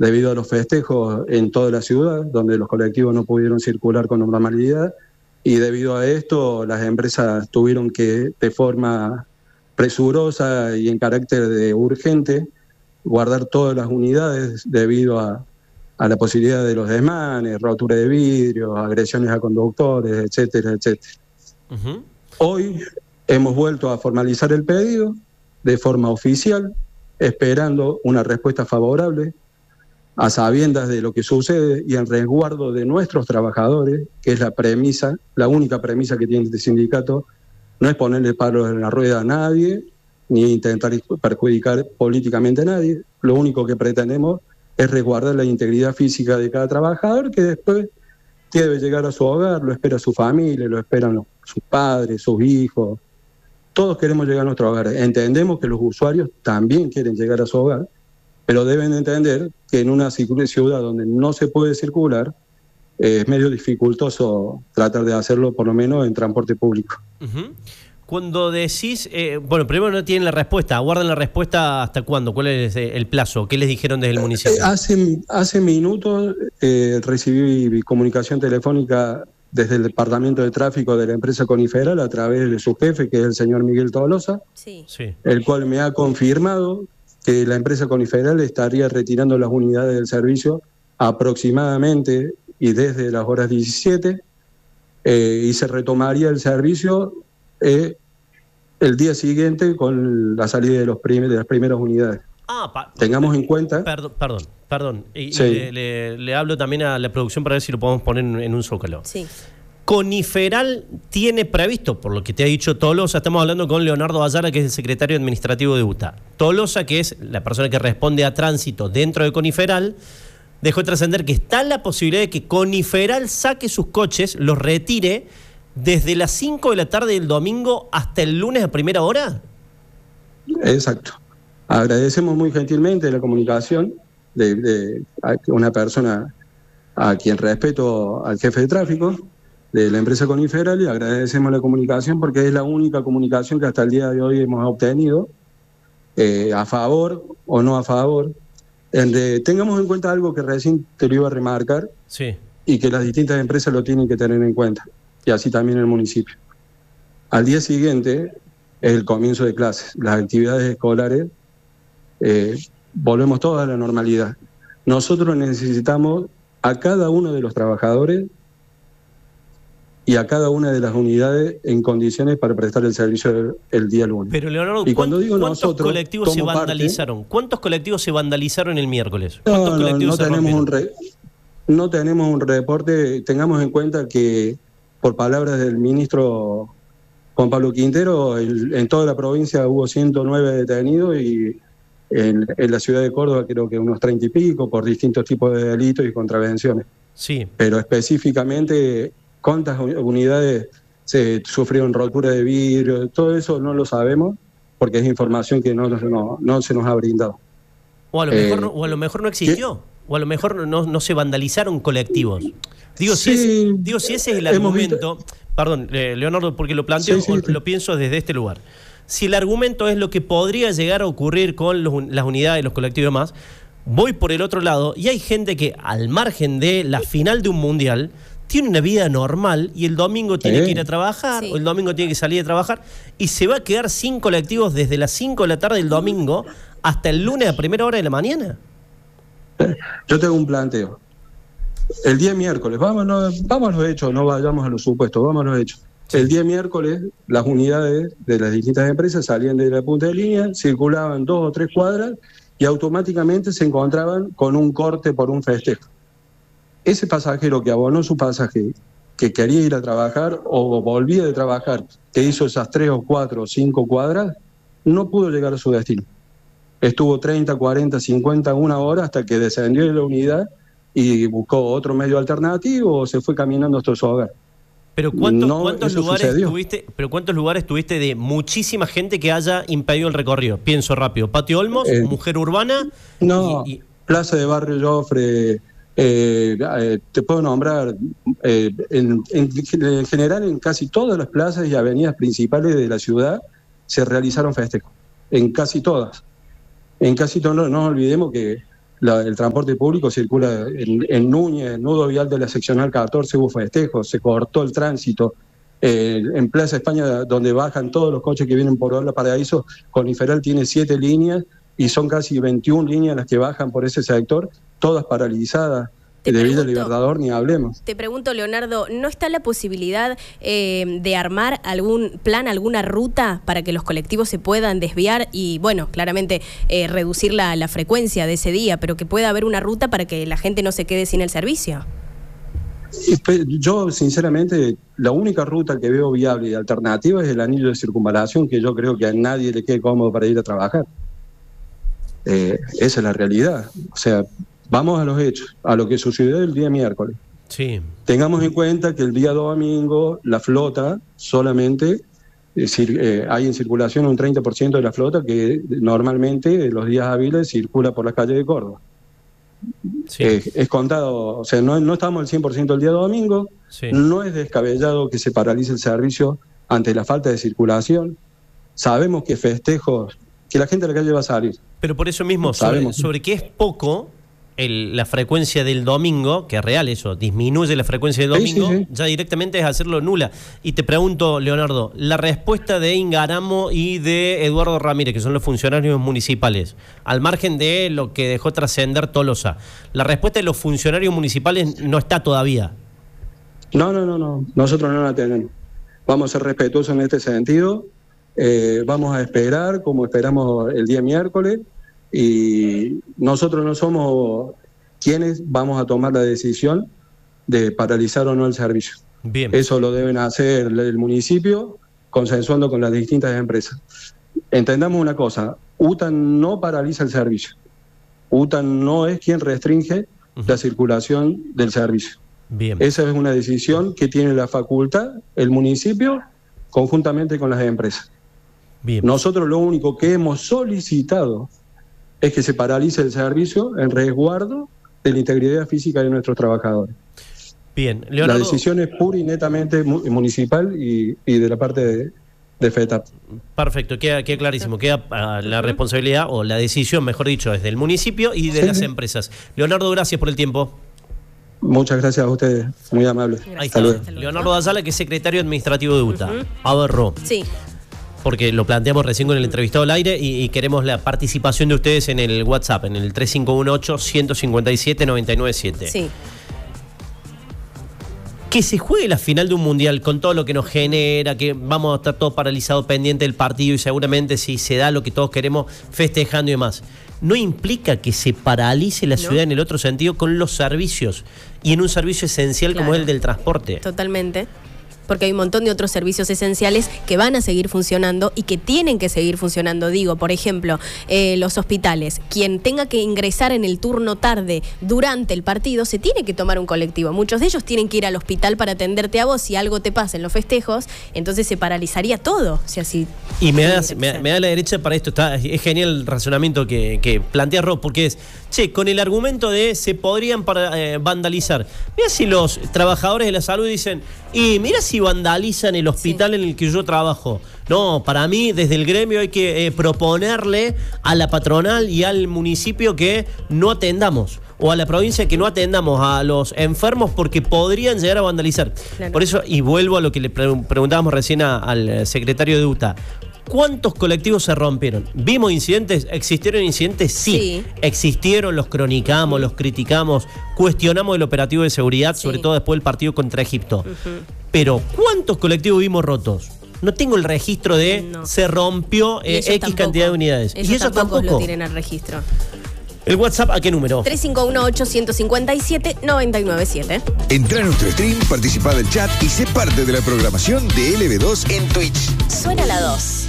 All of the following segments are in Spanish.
debido a los festejos en toda la ciudad, donde los colectivos no pudieron circular con normalidad, y debido a esto las empresas tuvieron que, de forma presurosa y en carácter de urgente, guardar todas las unidades debido a la posibilidad de los desmanes, rotura de vidrios, agresiones a conductores, etcétera, etcétera. Uh-huh. Hoy hemos vuelto a formalizar el pedido de forma oficial, esperando una respuesta favorable, a sabiendas de lo que sucede y en resguardo de nuestros trabajadores, que es la premisa, la única premisa que tiene este sindicato, no es ponerle palos en la rueda a nadie, ni intentar perjudicar políticamente a nadie. Lo único que pretendemos es resguardar la integridad física de cada trabajador, que después debe llegar a su hogar, lo espera su familia, lo esperan sus padres, sus hijos. Todos queremos llegar a nuestro hogar. Entendemos que los usuarios también quieren llegar a su hogar, pero deben entender que en una ciudad donde no se puede circular, es medio dificultoso tratar de hacerlo, por lo menos en transporte público. Uh-huh. Cuando decís, bueno, primero no tienen la respuesta, aguardan la respuesta ¿hasta cuándo? ¿Cuál es el plazo? ¿Qué les dijeron desde el municipio? Hace minutos recibí comunicación telefónica desde el departamento de tráfico de la empresa Coniferal a través de su jefe, que es el señor Miguel Tolosa, sí, el cual me ha confirmado que la empresa Coniferal estaría retirando las unidades del servicio aproximadamente y desde las horas 17 y se retomaría el servicio el día siguiente con la salida de las primeras unidades. Tengamos en cuenta... Perdón. Sí. Y le hablo también a la producción para ver si lo podemos poner en un zócalo. Sí. Coniferal tiene previsto, por lo que te ha dicho Tolosa, estamos hablando con Leonardo Ayala, que es el secretario administrativo de UTA. Tolosa, que es la persona que responde a tránsito dentro de Coniferal, dejó trascender que está la posibilidad de que Coniferal saque sus coches, los retire desde las 5 de la tarde del domingo hasta el lunes a primera hora. Exacto. Agradecemos muy gentilmente la comunicación de una persona a quien respeto, al jefe de tráfico de la empresa Coniferal, y agradecemos la comunicación porque es la única comunicación que hasta el día de hoy hemos obtenido, a favor o no a favor. Tengamos en cuenta algo que recién te lo iba a remarcar, sí, y que las distintas empresas lo tienen que tener en cuenta, y así también el municipio. Al día siguiente es el comienzo de clases, las actividades escolares, volvemos todos a la normalidad. Nosotros necesitamos a cada uno de los trabajadores y a cada una de las unidades en condiciones para prestar el servicio el día lunes. Pero Leonardo, ¿cuántos colectivos se vandalizaron? ¿Cuántos colectivos se vandalizaron el miércoles? No tenemos un reporte. Tengamos en cuenta que, por palabras del ministro Juan Pablo Quintero, en toda la provincia hubo 109 detenidos y en la ciudad de Córdoba creo que unos 30 y pico por distintos tipos de delitos y contravenciones. Sí. Pero específicamente cuántas unidades se sufrieron rotura de vidrio, todo eso no lo sabemos porque es información que no se nos ha brindado. O a lo mejor no existió, o a lo mejor no se vandalizaron colectivos. Digo, si ese es el argumento... Perdón, Leonardo, porque lo planteo, lo pienso desde este lugar. Si el argumento es lo que podría llegar a ocurrir con las unidades, los colectivos y demás, voy por el otro lado y hay gente que, al margen de la final de un mundial, tiene una vida normal y el domingo tiene que ir a trabajar, o el domingo tiene que salir a trabajar, y se va a quedar sin colectivos desde las 5 de la tarde del domingo hasta el lunes a primera hora de la mañana. Yo tengo un planteo. El día miércoles, vamos a los hechos, no vayamos a los supuestos, vamos a los hechos. El día miércoles, las unidades de las distintas empresas salían de la punta de línea, circulaban 2 o 3 cuadras y automáticamente se encontraban con un corte por un festejo. Ese pasajero que abonó su pasaje, que quería ir a trabajar o volvía de trabajar, que hizo esas 3 o 4 o 5 cuadras, no pudo llegar a su destino. Estuvo 30, 40, 50, una hora hasta que descendió de la unidad y buscó otro medio alternativo o se fue caminando hasta su hogar. Pero ¿cuántos lugares tuviste de muchísima gente que haya impedido el recorrido? Pienso rápido. Patio Olmos, Mujer Urbana... Plaza de Barrio Jofre... te puedo nombrar en general en casi todas las plazas y avenidas principales de la ciudad se realizaron festejos, en casi todas, no nos olvidemos que el transporte público circula en Núñez, el nudo vial de la seccional 14 hubo festejos, se cortó el tránsito. En Plaza España, donde bajan todos los coches que vienen por Orla Paraíso, Coniferal tiene 7 líneas y son casi 21 líneas las que bajan por ese sector, todas paralizadas. De Villa Libertador ni hablemos. Te pregunto, Leonardo, ¿no está la posibilidad de armar algún plan, alguna ruta para que los colectivos se puedan desviar y, bueno, claramente reducir la frecuencia de ese día, pero que pueda haber una ruta para que la gente no se quede sin el servicio? Yo, sinceramente, la única ruta que veo viable y alternativa es el anillo de circunvalación, que yo creo que a nadie le quede cómodo para ir a trabajar. Esa es la realidad. O sea, vamos a los hechos, a lo que sucedió el día miércoles. Sí. Tengamos en cuenta que el día domingo la flota solamente hay en circulación un 30% de la flota que normalmente los días hábiles circula por la calle de Córdoba. Sí. Es contado, o sea, no estamos al 100% el día domingo, sí. No es descabellado que se paralice el servicio ante la falta de circulación. Sabemos que festejos, que la gente de la calle va a salir. Pero por eso mismo, sobre que es poco la frecuencia del domingo, que es real eso, disminuye la frecuencia del domingo, sí. Ya directamente es hacerlo nula. Y te pregunto, Leonardo, la respuesta de Ingaramo y de Eduardo Ramírez, que son los funcionarios municipales, al margen de lo que dejó trascender Tolosa, la respuesta de los funcionarios municipales no está todavía. No, nosotros no la tenemos. Vamos a ser respetuosos en este sentido, vamos a esperar como esperamos el día miércoles, y nosotros no somos quienes vamos a tomar la decisión de paralizar o no el servicio. Bien. Eso lo deben hacer el municipio consensuando con las distintas empresas. Entendamos una cosa, UTAN no paraliza el servicio. UTAN no es quien restringe la circulación del servicio. Bien. Esa es una decisión que tiene la facultad el municipio conjuntamente con las empresas. Bien. Nosotros lo único que hemos solicitado es que se paralice el servicio en resguardo de la integridad física de nuestros trabajadores. Bien, Leonardo. La decisión es pura y netamente municipal y de la parte de FETAP. Perfecto, queda clarísimo. Queda la responsabilidad, o la decisión, mejor dicho, es del municipio y de las empresas. Leonardo, gracias por el tiempo. Muchas gracias a ustedes, muy amables. Ahí está, Leonardo Ayala, que es secretario administrativo de UTA. Averro. Sí. Porque lo planteamos recién con el entrevistado al aire y queremos la participación de ustedes en el WhatsApp, en el 3518-157-997. Sí. Que se juegue la final de un mundial con todo lo que nos genera, que vamos a estar todos paralizados pendientes del partido y seguramente si se da lo que todos queremos, festejando y demás. No implica que se paralice la ciudad en el otro sentido con los servicios y en un servicio esencial como el del transporte. Totalmente. Porque hay un montón de otros servicios esenciales que van a seguir funcionando y que tienen que seguir funcionando. Digo, por ejemplo, los hospitales. Quien tenga que ingresar en el turno tarde durante el partido se tiene que tomar un colectivo. Muchos de ellos tienen que ir al hospital para atenderte a vos. Si algo te pasa en los festejos, entonces se paralizaría todo. O sea, y me da la derecha para esto. Es genial el razonamiento que plantea Rob, porque es, con el argumento de se podrían vandalizar. Mira si los trabajadores de la salud dicen, y mira si vandalizan el hospital en el que yo trabajo. No, para mí desde el gremio hay que proponerle a la patronal y al municipio que no atendamos, o a la provincia que no atendamos a los enfermos porque podrían llegar a vandalizar. Claro. Por eso, y vuelvo a lo que le preguntábamos recién al secretario de UTA. ¿Cuántos colectivos se rompieron? ¿Vimos incidentes? ¿Existieron incidentes? Sí. Existieron, los cronicamos, los criticamos, cuestionamos el operativo de seguridad, sobre todo después del partido contra Egipto. Pero ¿cuántos colectivos vimos rotos? No tengo el registro de se rompió X cantidad de unidades. Y ellos tampoco lo tienen al registro. ¿El WhatsApp a qué número? 3518-157-997. Entra a nuestro stream, participa del chat y sé parte de la programación de LB2 en Twitch. Suena la 2.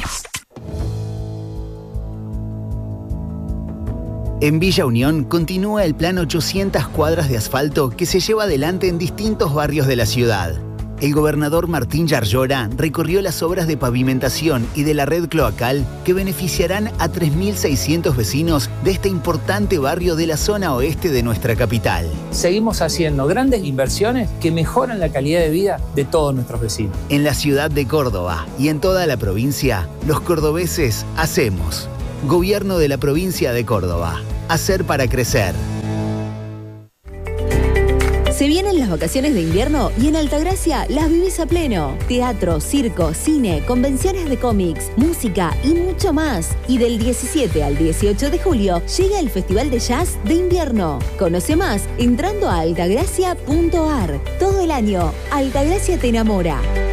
En Villa Unión continúa el plan 800 cuadras de asfalto que se lleva adelante en distintos barrios de la ciudad. El gobernador Martín Yarlora recorrió las obras de pavimentación y de la red cloacal que beneficiarán a 3.600 vecinos de este importante barrio de la zona oeste de nuestra capital. Seguimos haciendo grandes inversiones que mejoran la calidad de vida de todos nuestros vecinos. En la ciudad de Córdoba y en toda la provincia, los cordobeses hacemos. Gobierno de la provincia de Córdoba. Hacer para crecer. Se vienen las vacaciones de invierno y en Altagracia las vivís a pleno. Teatro, circo, cine, convenciones de cómics, música y mucho más. Y del 17 al 18 de julio llega el Festival de Jazz de Invierno. Conoce más entrando a altagracia.ar. Todo el año, Altagracia te enamora.